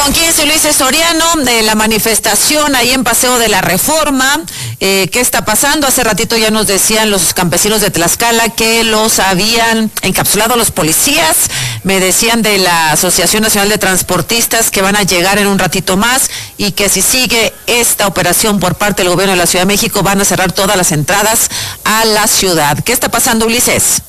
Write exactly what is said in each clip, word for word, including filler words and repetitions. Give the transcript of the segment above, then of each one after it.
con quince, Ulises Soriano, de la manifestación ahí en Paseo de la Reforma. Eh, ¿Qué está pasando? Hace ratito ya nos decían los campesinos de Tlaxcala que los habían encapsulado los policías. Me decían de la Asociación Nacional de Transportistas que van a llegar en un ratito más y que si sigue esta operación por parte del gobierno de la Ciudad de México van a cerrar todas las entradas a la ciudad. ¿Qué está pasando, Ulises?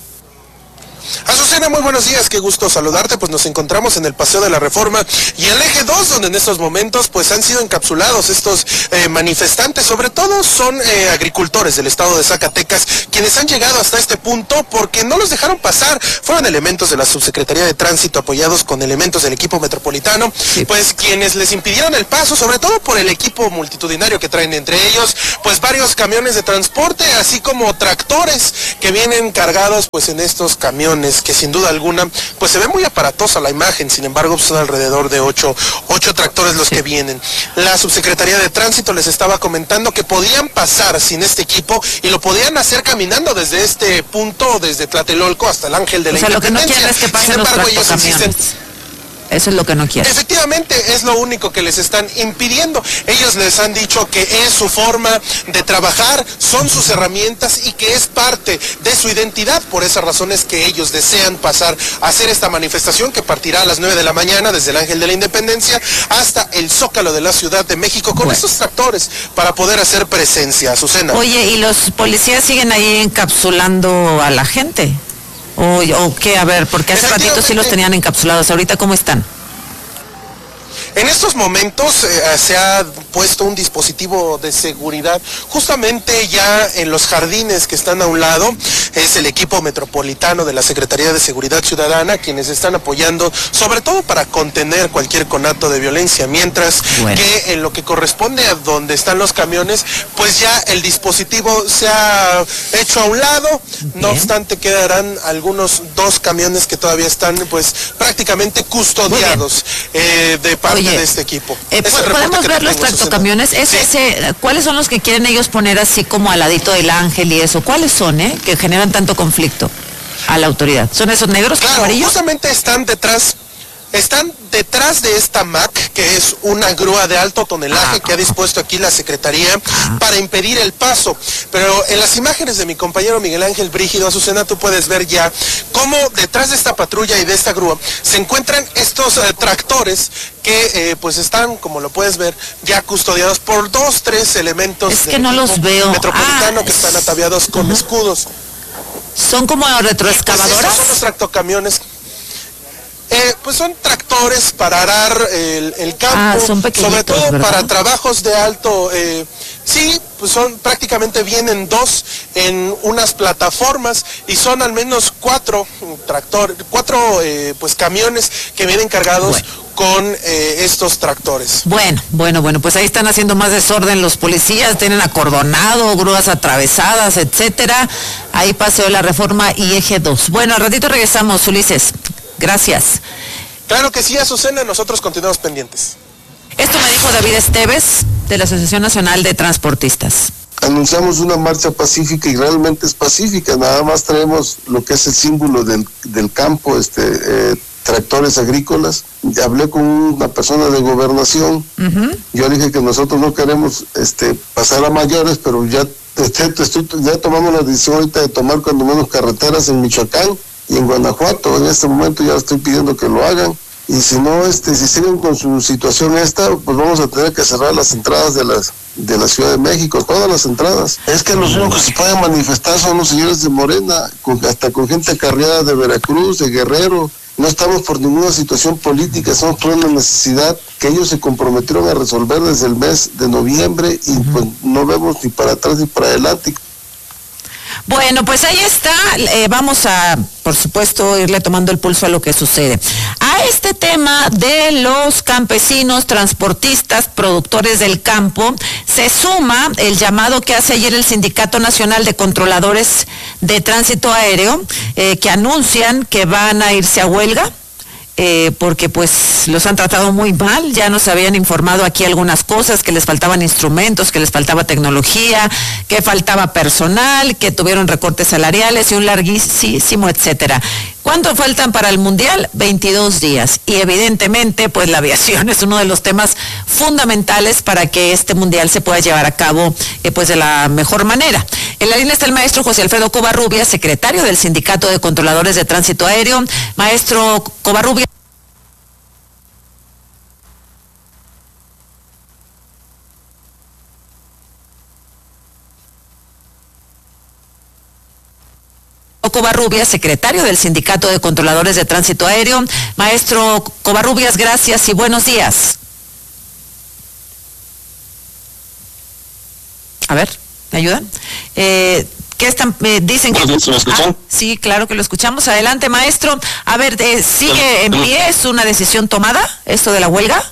Azucena, muy buenos días, qué gusto saludarte. Pues nos encontramos en el Paseo de la Reforma y el eje dos, donde en estos momentos pues han sido encapsulados estos eh, manifestantes. Sobre todo son eh, agricultores del estado de Zacatecas quienes han llegado hasta este punto porque no los dejaron pasar. Fueron elementos de la Subsecretaría de Tránsito apoyados con elementos del equipo metropolitano, sí, pues quienes les impidieron el paso, sobre todo por el equipo multitudinario que traen entre ellos pues varios camiones de transporte, así como tractores que vienen cargados pues en estos camiones, que sin duda alguna pues se ve muy aparatosa la imagen. Sin embargo son alrededor de ocho, ocho tractores los que vienen. La Subsecretaría de Tránsito les estaba comentando que podían pasar sin este equipo y lo podían hacer caminando desde este punto, desde Tlatelolco hasta el Ángel de la Independencia. O sea, lo que no quieren es que pasen los tractocamiones. Eso es lo que no quieren. Efectivamente, es lo único que les están impidiendo. Ellos les han dicho que es su forma de trabajar, son sus herramientas y que es parte de su identidad. Por esas razones que ellos desean pasar a hacer esta manifestación que partirá a las nueve de la mañana desde el Ángel de la Independencia hasta el Zócalo de la Ciudad de México con bueno. estos tractores para poder hacer presencia. Azucena. Oye, ¿y los policías siguen ahí encapsulando a la gente? ¿O, o qué? A ver, porque hace ratito sí los tenían encapsulados. ¿Ahorita cómo están? En estos momentos eh, se ha puesto un dispositivo de seguridad justamente ya en los jardines que están a un lado. Es el equipo metropolitano de la Secretaría de Seguridad Ciudadana quienes están apoyando sobre todo para contener cualquier conato de violencia, mientras bueno. que en lo que corresponde a donde están los camiones pues ya el dispositivo se ha hecho a un lado. Bien. No obstante quedarán algunos dos camiones que todavía están pues prácticamente custodiados eh, de parte Oye, de este equipo. Eh, ¿Podemos ver los tractocamiones? ¿Es, sí. ese, ¿Cuáles son los que quieren ellos poner así como al ladito del Ángel y eso? ¿Cuáles son, eh? Que generan tanto conflicto a la autoridad. ¿Son esos negros? Claro, amarillos? Justamente están detrás, están detrás de esta M A C, que es una grúa de alto tonelaje ah, que ha dispuesto aquí la Secretaría ah. para impedir el paso. Pero en las imágenes de mi compañero Miguel Ángel Brígido, Azucena, tú puedes ver ya cómo detrás de esta patrulla y de esta grúa se encuentran estos eh, tractores que eh, pues están, como lo puedes ver, ya custodiados por dos, tres elementos es que no los veo. metropolitano ah, que están ataviados con uh-huh. escudos. ¿Son como retroexcavadoras? Pues son los tractocamiones. Eh, pues son tractores para arar el, el campo, ah, son sobre todo ¿verdad? Para trabajos de alto, eh, sí, pues son prácticamente vienen dos en unas plataformas y son al menos cuatro tractores, cuatro eh, pues camiones que vienen cargados bueno. con eh, estos tractores. Bueno, bueno, bueno, pues ahí están haciendo más desorden los policías, tienen acordonado, grúas atravesadas, etcétera. Ahí Paseo de la Reforma y Eje dos. Bueno, al ratito regresamos, Ulises. Gracias. Claro que sí, Azucena, nosotros continuamos pendientes. Esto me dijo David Esteves, de la Asociación Nacional de Transportistas. Anunciamos una marcha pacífica y realmente es pacífica, nada más traemos lo que es el símbolo del, del campo, este eh, tractores agrícolas. Ya hablé con una persona de gobernación, uh-huh. yo le dije que nosotros no queremos este pasar a mayores, pero ya, este, ya tomamos la decisión ahorita de tomar cuando menos carreteras en Michoacán y en Guanajuato. En este momento ya estoy pidiendo que lo hagan, y si no, este, si siguen con su situación esta, pues vamos a tener que cerrar las entradas de las de la Ciudad de México, todas las entradas. Es que los únicos que se pueden manifestar son los señores de Morena, con, hasta con gente acarreada de Veracruz, de Guerrero. No estamos por ninguna situación política, estamos por una necesidad que ellos se comprometieron a resolver desde el mes de noviembre y uh-huh. pues no vemos ni para atrás ni para adelante. Bueno, pues ahí está, eh, vamos a, por supuesto, irle tomando el pulso a lo que sucede. A este tema de los campesinos, transportistas, productores del campo, se suma el llamado que hace ayer el Sindicato Nacional de Controladores de Tránsito Aéreo, eh, que anuncian que van a irse a huelga. Eh, porque pues los han tratado muy mal, ya nos habían informado aquí algunas cosas, que les faltaban instrumentos, que les faltaba tecnología, que faltaba personal, que tuvieron recortes salariales y un larguísimo etcétera. ¿Cuánto faltan para el Mundial? veintidós días. Y evidentemente, pues la aviación es uno de los temas fundamentales para que este Mundial se pueda llevar a cabo eh, pues de la mejor manera. En la línea está el maestro José Alfredo Covarrubias, secretario del Sindicato de Controladores de Tránsito Aéreo. Maestro Covarrubias. Covarrubias, secretario del Sindicato de Controladores de Tránsito Aéreo. Maestro Covarrubias, gracias y buenos días. A ver, ¿me ayudan? Eh, ¿Qué están? Eh, dicen que... ¿Me escuchan? Ah, sí, claro que lo escuchamos. Adelante, maestro. A ver, eh, ¿sigue en pie? ¿Es una decisión tomada esto de la huelga?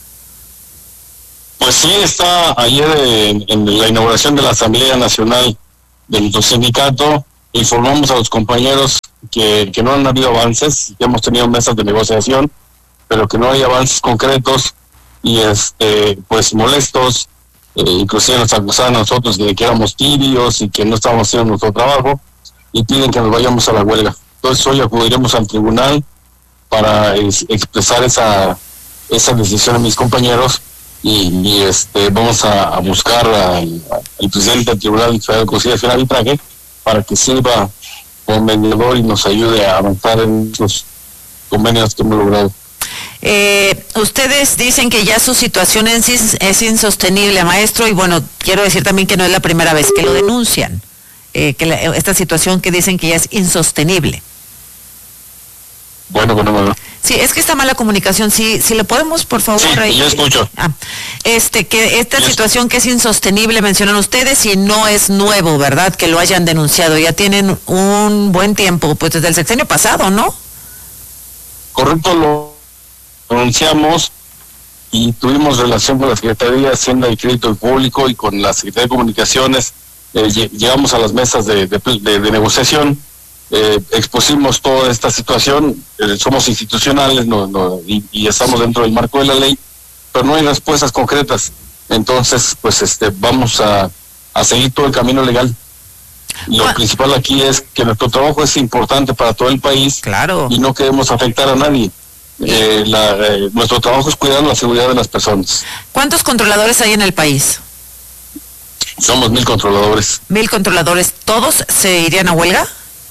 Pues sí, está ayer en, en la inauguración de la Asamblea Nacional de nuestro sindicato. Informamos a los compañeros que, que no han habido avances, ya hemos tenido mesas de negociación, pero que no hay avances concretos y este pues molestos, eh, inclusive nos acusaban a nosotros de que éramos tibios y que no estábamos haciendo nuestro trabajo y piden que nos vayamos a la huelga. Entonces hoy acudiremos al tribunal para es, expresar esa esa decisión a mis compañeros y, y este vamos a, a buscar al, al presidente del Tribunal Federal de Conciliación y Arbitraje para que sirva como mediador y nos ayude a avanzar en los convenios que hemos logrado. Eh, ustedes dicen que ya su situación en sí es insostenible, maestro, y bueno, quiero decir también que no es la primera vez que lo denuncian, eh, que la, esta situación que dicen que ya es insostenible. Bueno, bueno, bueno. Sí, es que está mala comunicación. Si, si le podemos, por favor. Sí, ahí, yo escucho. Ah, este, que esta Yo situación que es insostenible, mencionan ustedes, y no es nuevo, ¿verdad? Que lo hayan denunciado. Ya tienen un buen tiempo, pues desde el sexenio pasado, ¿no? Correcto, lo denunciamos y tuvimos relación con la Secretaría de Hacienda y Crédito Público y con la Secretaría de Comunicaciones. Eh, llegamos a las mesas de, de, de, de negociación. Eh, expusimos toda esta situación, eh, somos institucionales no, no, y, y estamos dentro del marco de la ley, pero no hay respuestas concretas. Entonces, pues este vamos a, a seguir todo el camino legal. Lo ah. principal aquí es que nuestro trabajo es importante para todo el país. Claro. Y no queremos afectar a nadie. Eh, la, eh, nuestro trabajo es cuidar la seguridad de las personas. ¿Cuántos controladores hay en el país? Somos mil controladores. Mil controladores. ¿Todos se irían a huelga?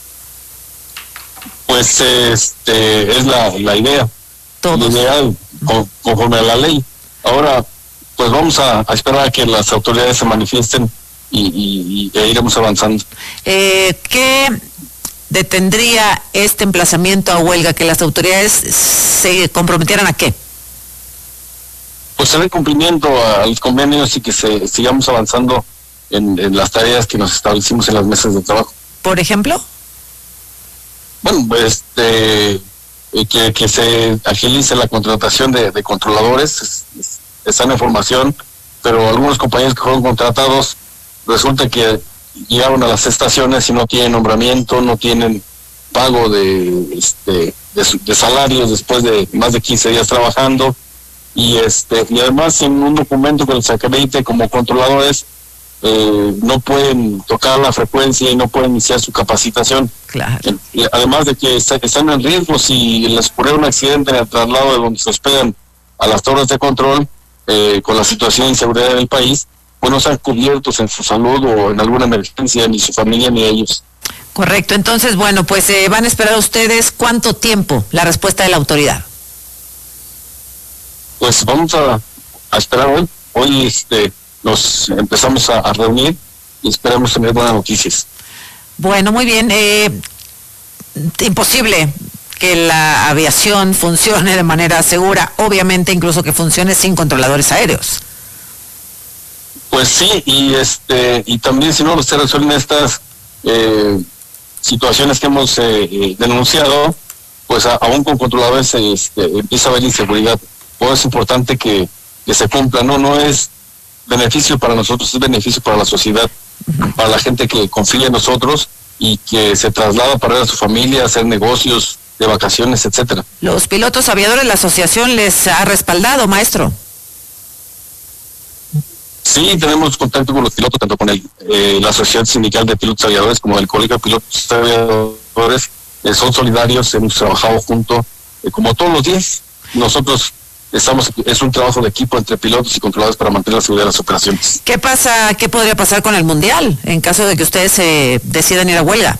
Pues este es la, la idea, Todos. la idea con, conforme a la ley. Ahora, pues vamos a, a esperar a que las autoridades se manifiesten y, y, y e iremos avanzando. Eh, ¿Qué detendría este emplazamiento a huelga? ¿Que las autoridades se comprometieran a qué? Pues hacer cumplimiento a, a los convenios y que se sigamos avanzando en, en las tareas que nos establecimos en las mesas de trabajo. ¿Por ejemplo? Bueno, pues este, que, que se agilice la contratación de, de controladores, es, es, están en formación, pero algunos compañeros que fueron contratados resulta que llegaron a las estaciones y no tienen nombramiento, no tienen pago de, este, de, de salarios después de más de quince días trabajando y este y además sin un documento que les acredite como controladores. Eh, no pueden tocar la frecuencia y no pueden iniciar su capacitación. Claro. Eh, además de que está, están en riesgo si les ocurre un accidente en el traslado de donde se hospedan a las torres de control, eh, con la situación de inseguridad del país, pues no están cubiertos en su salud o en alguna emergencia, ni su familia ni ellos. Correcto, entonces bueno, pues eh, van a esperar ustedes cuánto tiempo la respuesta de la autoridad. Pues vamos a, a esperar hoy, hoy este nos empezamos a, a reunir y esperamos tener buenas noticias. Bueno, muy bien. Eh, imposible que la aviación funcione de manera segura, obviamente incluso que funcione sin controladores aéreos. Pues sí, y este y también si no se resuelven estas eh, situaciones que hemos eh, eh, denunciado, pues a, aún con controladores este, empieza a haber inseguridad. Pues es importante que, que se cumpla, no no es beneficio para nosotros, es beneficio para la sociedad, uh-huh. para la gente que confía en nosotros y que se traslada para ver a su familia, hacer negocios de vacaciones, etcétera. Los pilotos aviadores, la asociación les ha respaldado, maestro. Sí, tenemos contacto con los pilotos, tanto con el, eh, la Asociación Sindical de Pilotos Aviadores como el Colegio de Pilotos Aviadores, eh, son solidarios, hemos trabajado juntos, eh, como todos los días. Nosotros estamos, es un trabajo de equipo entre pilotos y controladores para mantener la seguridad de las operaciones. ¿Qué pasa, qué podría pasar con el Mundial en caso de que ustedes eh, decidan ir a huelga?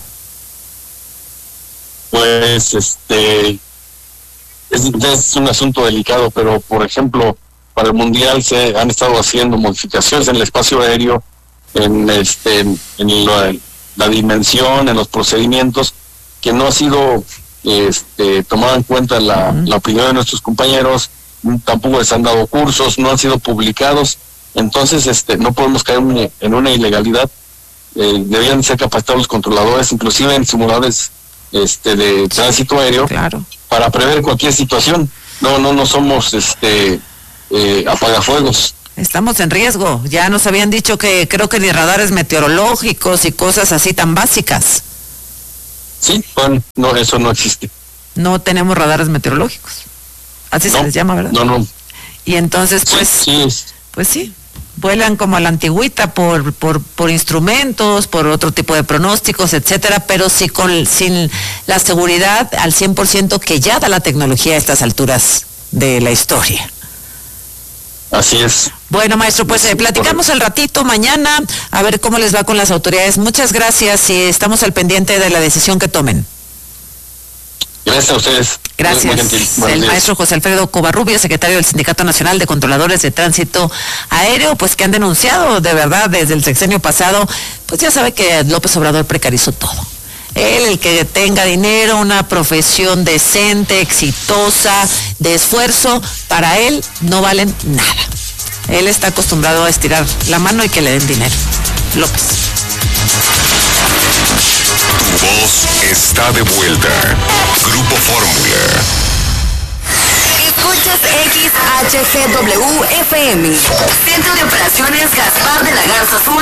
Pues, este, es, es un asunto delicado, pero, por ejemplo, para el Mundial se han estado haciendo modificaciones en el espacio aéreo, en este en la, la dimensión, en los procedimientos, que no ha sido este, tomada en cuenta la, uh-huh. la opinión de nuestros compañeros, tampoco les han dado cursos, no han sido publicados, entonces este no podemos caer en una ilegalidad. Eh, deberían ser capacitados los controladores, inclusive en simuladores este de tránsito aéreo, claro, para prever cualquier situación. No, no, no somos este eh, apagafuegos. Estamos en riesgo. Ya nos habían dicho que creo que ni radares meteorológicos y cosas así tan básicas. Sí, bueno, no, eso no existe. No tenemos radares meteorológicos. Así no, se les llama, ¿verdad? No, no. Y entonces, pues, sí, sí. pues sí, vuelan como a la antigüita por, por, por instrumentos, por otro tipo de pronósticos, etcétera, pero sí con, sin la seguridad al cien por ciento que ya da la tecnología a estas alturas de la historia. Así es. Bueno, maestro, pues eh, platicamos el ratito mañana, a ver cómo les va con las autoridades. Muchas gracias y estamos al pendiente de la decisión que tomen. Gracias a ustedes. Gracias. El maestro José Alfredo Covarrubias, secretario del Sindicato Nacional de Controladores de Tránsito Aéreo, pues que han denunciado de verdad desde el sexenio pasado, pues ya sabe que López Obrador precarizó todo. Él, el que tenga dinero, una profesión decente, exitosa, de esfuerzo, para él no valen nada. Él está acostumbrado a estirar la mano y que le den dinero. López. Tu voz está de vuelta. Grupo Fórmula. Escuchas X H G W F M. Centro de Operaciones Gaspar de la Garza Sur